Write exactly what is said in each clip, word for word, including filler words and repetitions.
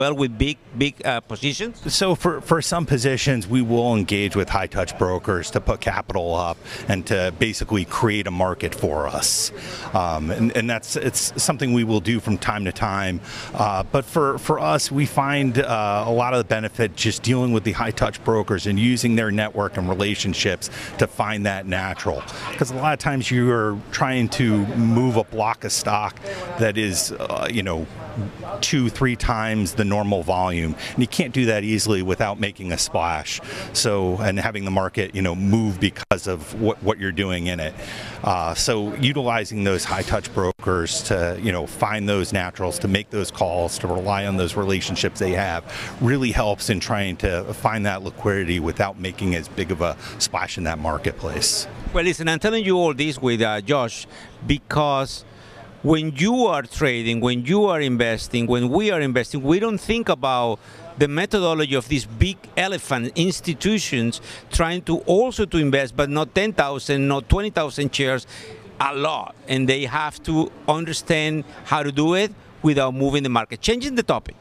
well with big, big uh, positions? So for, for some positions, we will engage with high-touch brokers to put capital up and to basically create a market for us. Um, and, and that's it's something we will do from time to time. Uh, but for, for us, we find uh, a lot of the benefit just dealing with the high-touch brokers and using their network and relationships to find that natural. Because a lot of times you're trying to move a block of stock that is, uh, you know, two, three times the normal volume, and you can't do that easily without making a splash. So, and having the market, you know, move because of what, what you're doing in it. Uh, so, utilizing those high-touch brokers to, you know, find those naturals, to make those calls, to rely on those relationships they have, really helps in trying to find that liquidity without making as big of a splash in that marketplace. Well, listen, I'm telling you all this with uh, Josh because when you are trading, when you are investing, when we are investing, we don't think about the methodology of these big elephant institutions trying to also to invest, but not ten thousand, not twenty thousand shares, a lot. And they have to understand how to do it without moving the market. Changing the topic.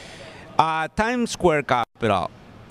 Uh, Times Square Capital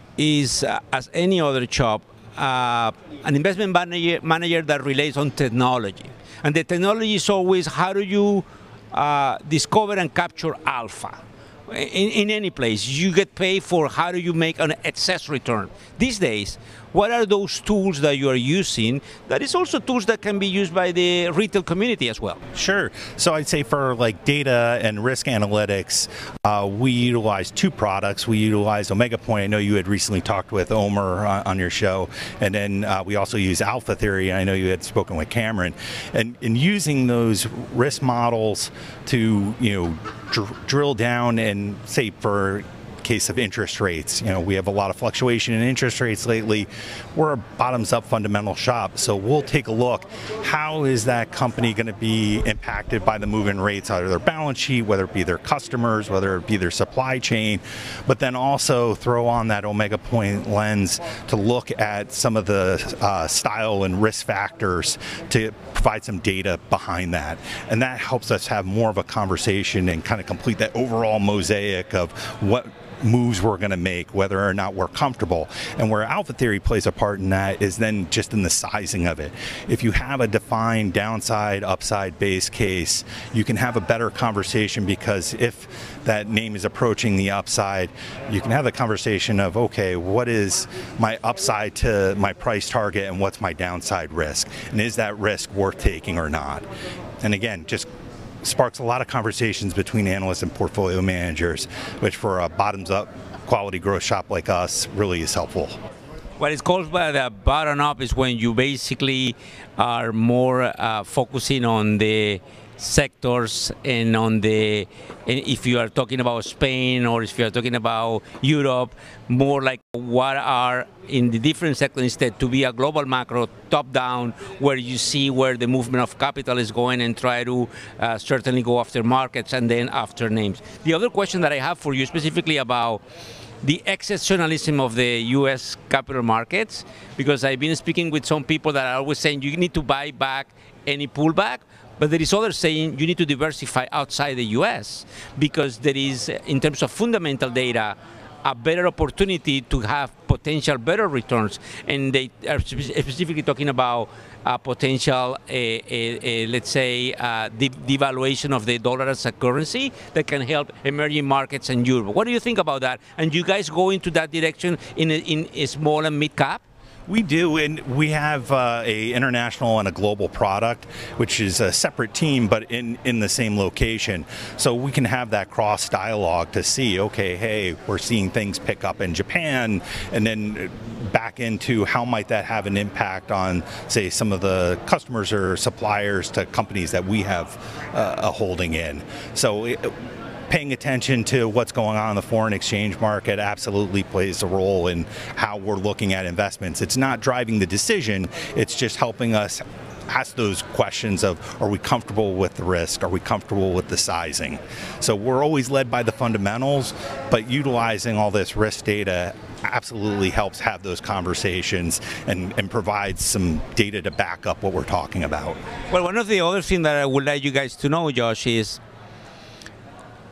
is, uh, as any other shop, uh, an investment manager, manager that relies on technology. And the technology is always how do you uh, discover and capture alpha. In, in any place, you get paid for how do you make an excess return. These days, what are those tools that you are using that is also tools that can be used by the retail community as well? Sure. So I'd say for like data and risk analytics, uh, we utilize two products. We utilize Omega Point. I know you had recently talked with Omer on, on your show. And then uh, we also use Alpha Theory. I know you had spoken with Cameron. And in using those risk models to, you know, dr- drill down and say for case of interest rates. You know, we have a lot of fluctuation in interest rates lately. We're a bottoms-up fundamental shop, so we'll take a look. How is that company going to be impacted by the move in rates, either their balance sheet, whether it be their customers, whether it be their supply chain, but then also throw on that Omega Point lens to look at some of the uh, style and risk factors to provide some data behind that. And that helps us have more of a conversation and kind of complete that overall mosaic of what moves we're going to make, whether or not we're comfortable. And where Alpha Theory plays a part in that is then just in the sizing of it. If you have a defined downside, upside base case, you can have a better conversation, because if that name is approaching the upside, you can have the conversation of, okay, what is my upside to my price target and what's my downside risk? And is that risk worth taking or not? And again, just sparks a lot of conversations between analysts and portfolio managers, which for a bottoms-up quality growth shop like us really is helpful. What is called by the bottom-up is when you basically are more uh, focusing on the sectors and on the, and if you are talking about Spain or if you are talking about Europe, more like what are in the different sectors, instead to be a global macro top-down where you see where the movement of capital is going and try to uh, certainly go after markets and then after names. The other question that I have for you specifically about the exceptionalism of the U S capital markets, because I've been speaking with some people that are always saying you need to buy back any pullback, but there is others saying you need to diversify outside the U S because there is, in terms of fundamental data, a better opportunity to have potential better returns. And they are specifically talking about a potential, uh, uh, uh, let's say, uh, de devaluation of the dollar as a currency that can help emerging markets and Europe. What do you think about that? And you guys go into that direction in a, in a small and mid cap? We do, and we have uh, a international and a global product, which is a separate team, but in, in the same location. So we can have that cross dialogue to see, okay, hey, we're seeing things pick up in Japan, and then back into how might that have an impact on, say, some of the customers or suppliers to companies that we have uh, a holding in. So it, paying attention to what's going on in the foreign exchange market absolutely plays a role in how we're looking at investments. It's not driving the decision, it's just helping us ask those questions of, are we comfortable with the risk? Are we comfortable with the sizing? So we're always led by the fundamentals, but utilizing all this risk data absolutely helps have those conversations and, and provides some data to back up what we're talking about. Well, one of the other things that I would like you guys to know, Josh, is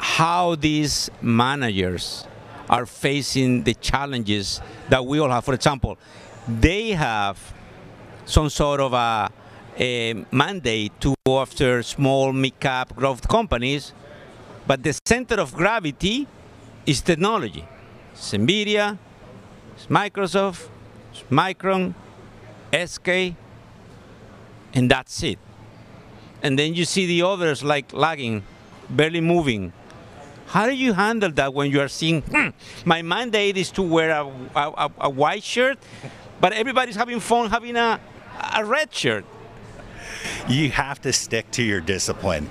how these managers are facing the challenges that we all have. For example, they have some sort of a, a mandate to go after small, mid-cap growth companies, but the center of gravity is technology. It's NVIDIA, it's Microsoft, it's Micron, S K, and that's it. And then you see the others like lagging, barely moving. How do you handle that when you are seeing, hmm, my mandate is to wear a, a, a white shirt, but everybody's having fun having a, a red shirt? You have to stick to your discipline.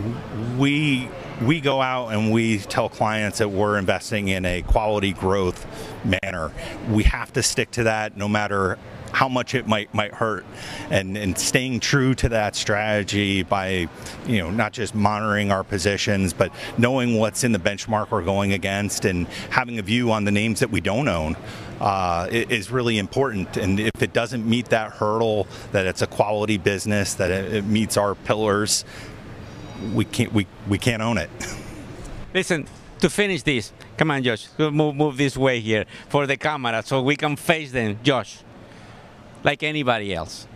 We we go out and we tell clients that we're investing in a quality growth manner. We have to stick to that no matter how much it might might hurt, and and staying true to that strategy by, you know, not just monitoring our positions, but knowing what's in the benchmark we're going against and having a view on the names that we don't own uh, is really important. And if it doesn't meet that hurdle, that it's a quality business, that it, it meets our pillars, we can't we we can't own it. Listen, to finish this, come on, Josh, move move this way here for the camera so we can face them, Josh. Like anybody else,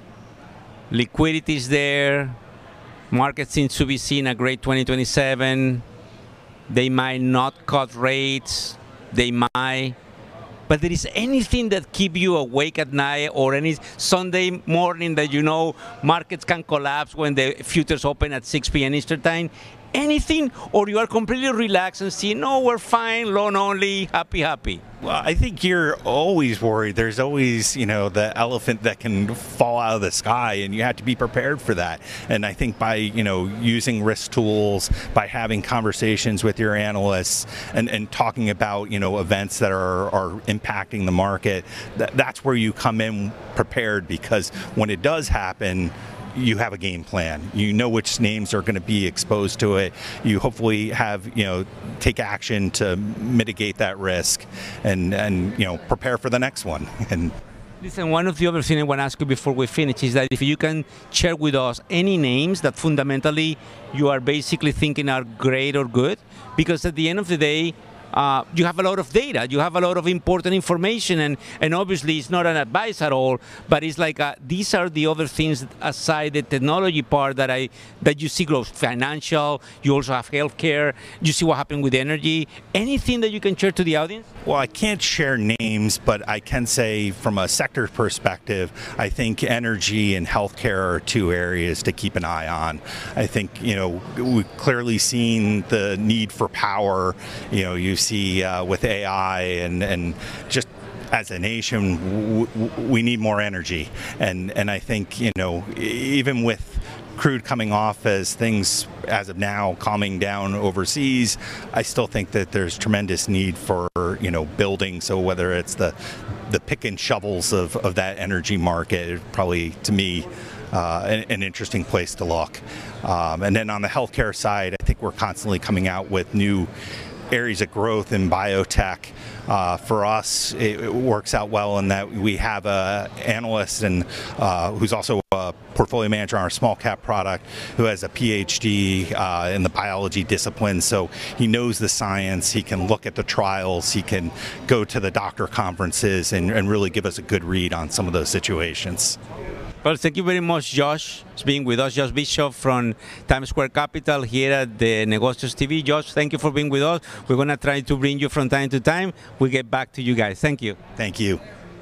liquidity is there. Market seems to be seeing a great twenty twenty-seven. They might not cut rates. They might. But there is anything that keep you awake at night, or any Sunday morning that you know markets can collapse when the futures open at six p m Eastern time? Anything, or you are completely relaxed and see, no, we're fine, loan only, happy, happy? Well, I think you're always worried. There's always, you know, the elephant that can fall out of the sky, and you have to be prepared for that. And I think by, you know, using risk tools, by having conversations with your analysts and, and talking about, you know, events that are, are impacting the market, that, that's where you come in prepared, because when it does happen, you have a game plan. You know which names are going to be exposed to it. You hopefully have, you know, take action to mitigate that risk, and, and you know, prepare for the next one. And listen, one of the other things I want to ask you before we finish is that if you can share with us any names that fundamentally you are basically thinking are great or good, because at the end of the day, Uh, you have a lot of data, you have a lot of important information, and, and obviously it's not an advice at all, but it's like uh, these are the other things aside the technology part that I that you see growth. Financial, you also have healthcare, you see what happened with energy. Anything that you can share to the audience? Well, I can't share names, but I can say from a sector perspective, I think energy and healthcare are two areas to keep an eye on. I think, you know, we've clearly seen the need for power. You know, you see uh, with A I and, and just as a nation, w we need more energy. And, and I think, you know, even with crude coming off as things, as of now, calming down overseas, I still think that there's tremendous need for, you know, building. So whether it's the, the pick and shovels of, of that energy market, probably, to me, Uh, an, an interesting place to look. Um, and then on the healthcare side, I think we're constantly coming out with new areas of growth in biotech. Uh, for us, it, it works out well in that we have an analyst and uh, who's also a portfolio manager on our small cap product, who has a P H D uh, in the biology discipline. So he knows the science, he can look at the trials, he can go to the doctor conferences and, and really give us a good read on some of those situations. Well, thank you very much, Josh, for being with us. Josh Bishop from Times Square Capital here at the Negocios T V. Josh, thank you for being with us. We're going to try to bring you from time to time. We'll get back to you guys. Thank you. Thank you.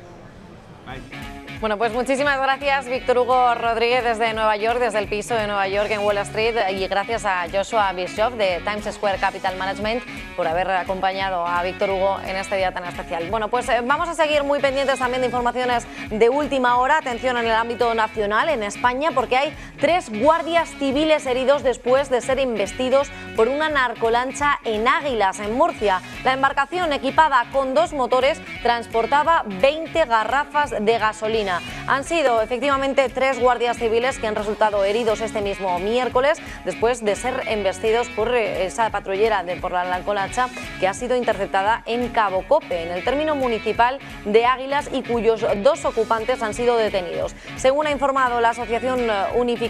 Bye. Bueno, pues muchísimas gracias, Víctor Hugo Rodríguez, desde Nueva York, desde el piso de Nueva York en Wall Street, y gracias a Joshua Bishop de Times Square Capital Management por haber acompañado a Víctor Hugo en este día tan especial. Bueno, pues eh, vamos a seguir muy pendientes también de informaciones de última hora. Atención en el ámbito nacional, en España, porque hay tres guardias civiles heridos después de ser embestidos por una narcolancha en Águilas, en Murcia. La embarcación, equipada con dos motores, transportaba veinte garrafas de gasolina. Han sido efectivamente tres guardias civiles que han resultado heridos este mismo miércoles después de ser embestidos por esa patrullera de por la narcolancha que ha sido interceptada en Cabo Cope, en el término municipal de Águilas, y cuyos dos ocupantes han sido detenidos. Según ha informado la Asociación Unificada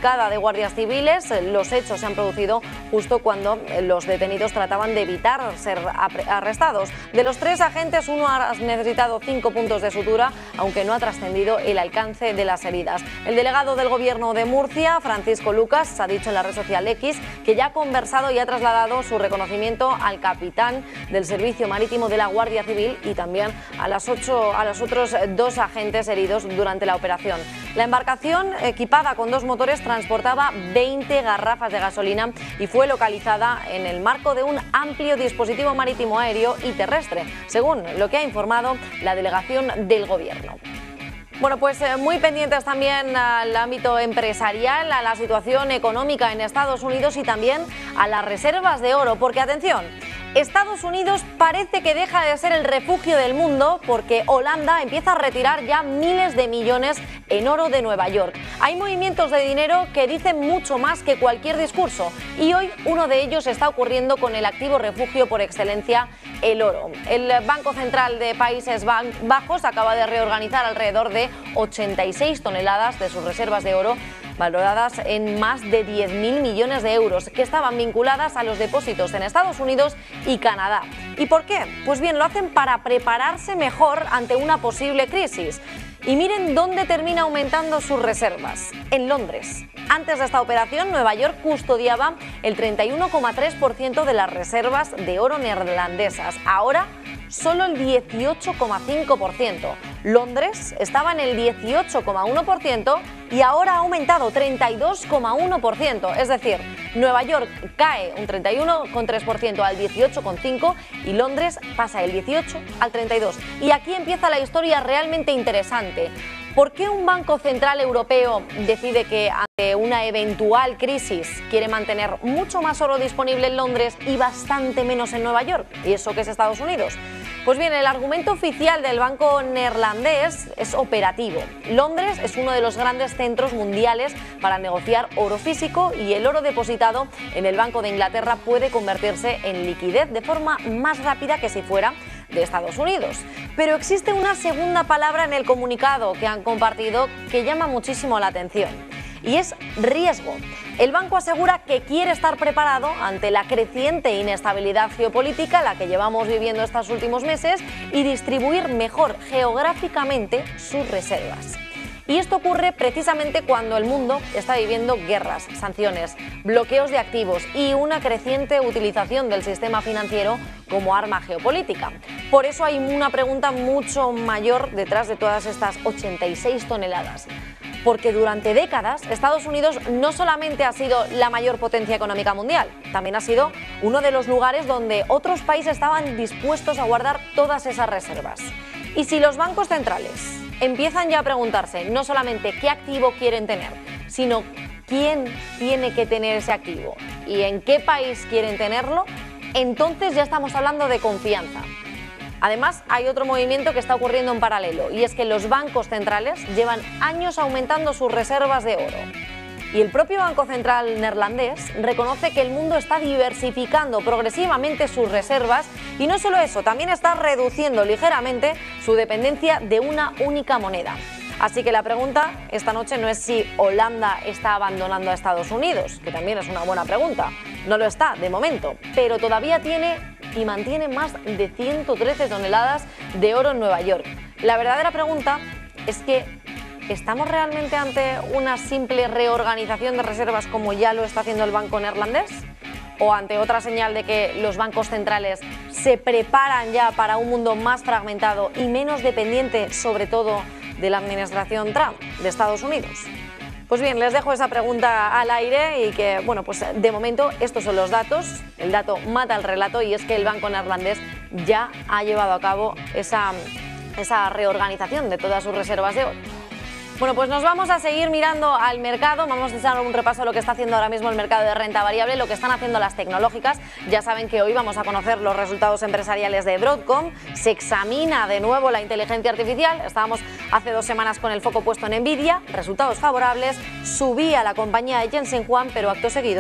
unificada de guardias civiles. Los hechos se han producido justo cuando los detenidos trataban de evitar ser arrestados. De los tres agentes, uno ha necesitado cinco puntos de sutura, aunque no ha trascendido el alcance de las heridas. El delegado del Gobierno de Murcia, Francisco Lucas, ha dicho en la red social X que ya ha conversado y ha trasladado su reconocimiento al capitán del Servicio Marítimo de la Guardia Civil y también a, las ocho, a los otros dos agentes heridos durante la operación. La embarcación, equipada con dos motores, transportaba veinte garrafas de gasolina y fue localizada en el marco de un amplio dispositivo marítimo, aéreo y terrestre, según lo que ha informado la delegación del Gobierno. Bueno, pues eh, muy pendientes también al ámbito empresarial, a la situación económica en Estados Unidos y también a las reservas de oro, porque atención, Estados Unidos parece que deja de ser el refugio del mundo porque Holanda empieza a retirar ya miles de millones en oro de Nueva York. Hay movimientos de dinero que dicen mucho más que cualquier discurso y hoy uno de ellos está ocurriendo con el activo refugio por excelencia, el oro. El Banco Central de Países Bajos acaba de reorganizar alrededor de ochenta y seis toneladas de sus reservas de oro, valoradas en más de diez mil millones de euros, que estaban vinculadas a los depósitos en Estados Unidos y Canadá. ¿Y por qué? Pues bien, lo hacen para prepararse mejor ante una posible crisis. Y miren dónde termina aumentando sus reservas, en Londres. Antes de esta operación, Nueva York custodiaba el treinta y uno coma tres por ciento de las reservas de oro neerlandesas. Ahora, solo el dieciocho coma cinco por ciento. Londres estaba en el dieciocho coma uno por ciento y ahora ha aumentado treinta y dos coma uno por ciento. Es decir, Nueva York cae un treinta y uno coma tres por ciento al dieciocho coma cinco por ciento y Londres pasa del dieciocho al treinta y dos por ciento. Y aquí empieza la historia realmente interesante. ¿Por qué un Banco Central Europeo decide que ante una eventual crisis quiere mantener mucho más oro disponible en Londres y bastante menos en Nueva York? ¿Y eso qué es Estados Unidos? Pues bien, el argumento oficial del banco neerlandés es operativo. Londres es uno de los grandes centros mundiales para negociar oro físico y el oro depositado en el Banco de Inglaterra puede convertirse en liquidez de forma más rápida que si fuera de Estados Unidos. Pero existe una segunda palabra en el comunicado que han compartido que llama muchísimo la atención y es riesgo. El banco asegura que quiere estar preparado ante la creciente inestabilidad geopolítica, la que llevamos viviendo estos últimos meses, y distribuir mejor geográficamente sus reservas. Y esto ocurre precisamente cuando el mundo está viviendo guerras, sanciones, bloqueos de activos y una creciente utilización del sistema financiero como arma geopolítica. Por eso hay una pregunta mucho mayor detrás de todas estas ochenta y seis toneladas. Porque durante décadas Estados Unidos no solamente ha sido la mayor potencia económica mundial, también ha sido uno de los lugares donde otros países estaban dispuestos a guardar todas esas reservas. Y si los bancos centrales empiezan ya a preguntarse no solamente qué activo quieren tener, sino quién tiene que tener ese activo y en qué país quieren tenerlo, entonces ya estamos hablando de confianza. Además, hay otro movimiento que está ocurriendo en paralelo y es que los bancos centrales llevan años aumentando sus reservas de oro. Y el propio Banco Central neerlandés reconoce que el mundo está diversificando progresivamente sus reservas y no solo eso, también está reduciendo ligeramente su dependencia de una única moneda. Así que la pregunta esta noche no es si Holanda está abandonando a Estados Unidos, que también es una buena pregunta. No lo está, de momento, pero todavía tiene y mantiene más de ciento trece toneladas de oro en Nueva York. La verdadera pregunta es que ¿estamos realmente ante una simple reorganización de reservas como ya lo está haciendo el banco neerlandés? ¿O ante otra señal de que los bancos centrales se preparan ya para un mundo más fragmentado y menos dependiente, sobre todo, de la administración Trump de Estados Unidos? Pues bien, les dejo esa pregunta al aire y que, bueno, pues de momento estos son los datos. El dato mata el relato y es que el banco neerlandés ya ha llevado a cabo esa, esa reorganización de todas sus reservas de oro. Bueno, pues nos vamos a seguir mirando al mercado, vamos a echar un repaso a lo que está haciendo ahora mismo el mercado de renta variable, lo que están haciendo las tecnológicas. Ya saben que hoy vamos a conocer los resultados empresariales de Broadcom, se examina de nuevo la inteligencia artificial, estábamos hace dos semanas con el foco puesto en Nvidia, resultados favorables, subía la compañía de Jensen Huang, pero acto seguido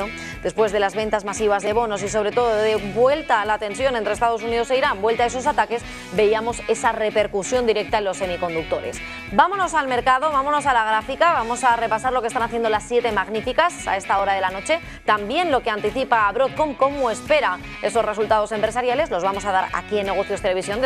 después de las ventas masivas de bonos y sobre todo de vuelta a la tensión entre Estados Unidos e Irán, vuelta a esos ataques, veíamos esa repercusión directa en los semiconductores. Vámonos al mercado, vámonos a la gráfica, vamos a repasar lo que están haciendo las siete magníficas a esta hora de la noche, también lo que anticipa Broadcom, cómo espera esos resultados empresariales, los vamos a dar aquí en Negocios Televisión.